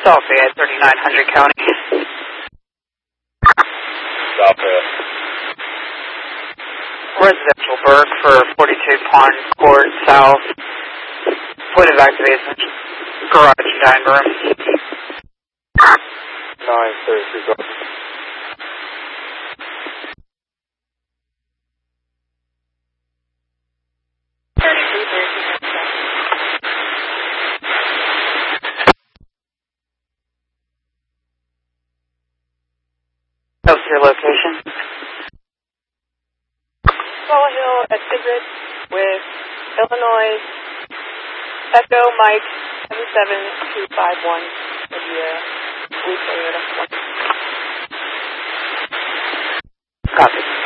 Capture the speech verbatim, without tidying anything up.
Sophia, thirty-nine hundred County. Sophia. Residential Berg for forty-two Pond Court South. Point of activation. Garage and dining room. nine thirty, go. What's your location? Swallow Hill at Sigrid with Illinois Echo Mike seven seven two five one for the uh, Blue Toyota. Copy.